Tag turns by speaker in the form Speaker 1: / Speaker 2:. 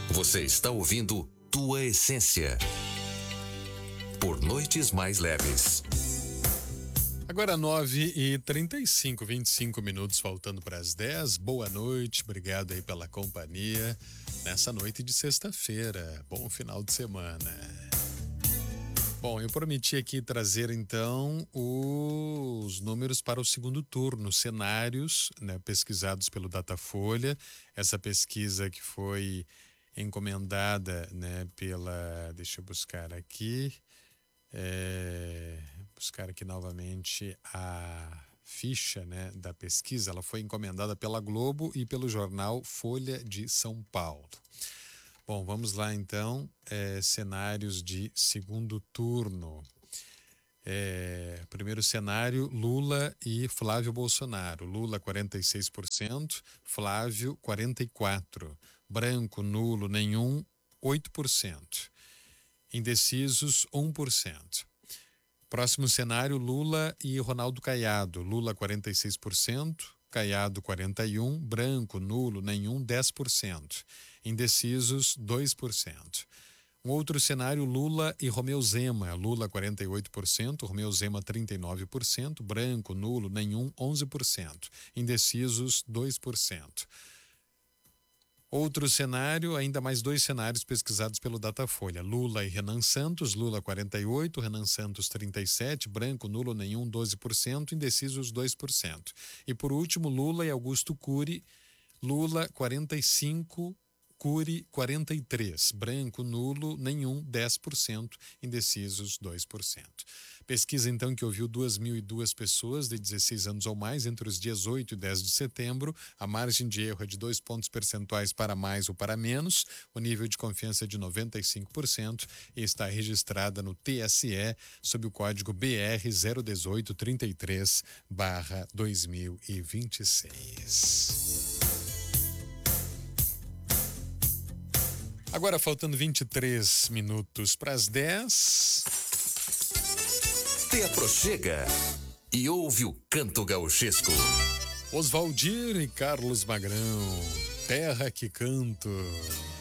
Speaker 1: Você está ouvindo Tua Essência por Noites Mais Leves.
Speaker 2: Agora 9h35, 25 minutos faltando para as 10. Boa noite, obrigado aí pela companhia nessa noite de sexta-feira. Bom final de semana. Bom, eu prometi aqui trazer então os números para o segundo turno, cenários, né, pesquisados pelo Datafolha. Essa pesquisa que foi encomendada, né, deixa eu buscar aqui. Buscar aqui novamente a ficha, né, da pesquisa. Ela foi encomendada pela Globo e pelo jornal Folha de São Paulo. Bom, vamos lá então, cenários de segundo turno. Primeiro cenário, Lula e Flávio Bolsonaro. Lula 46%, Flávio 44%. Branco, nulo, nenhum, 8%. Indecisos, 1%. Próximo cenário, Lula e Ronaldo Caiado. Lula 46%, Caiado 41%, branco, nulo, nenhum, 10%. Indecisos, 2%. Um outro cenário, Lula e Romeu Zema. Lula 48%, Romeu Zema 39%, branco, nulo, nenhum, 11%. Indecisos, 2%. Outro cenário, ainda mais dois cenários pesquisados pelo Datafolha. Lula e Renan Santos, Lula 48%, Renan Santos 37%, branco, nulo, nenhum, 12%, indecisos 2%. E por último, Lula e Augusto Cury, Lula 45%, Cury 43%, branco, nulo, nenhum, 10%, indecisos 2%. Pesquisa então que ouviu 2.002 pessoas de 16 anos ou mais entre os dias 8 e 10 de setembro. A margem de erro é de 2 pontos percentuais para mais ou para menos. O nível de confiança é de 95% e está registrada no TSE sob o código BR 01833/2026. Agora faltando 23 minutos para as 10.
Speaker 1: Te aproxega e ouve o canto gauchesco.
Speaker 2: Oswaldir e Carlos Magrão, Terra que Canto.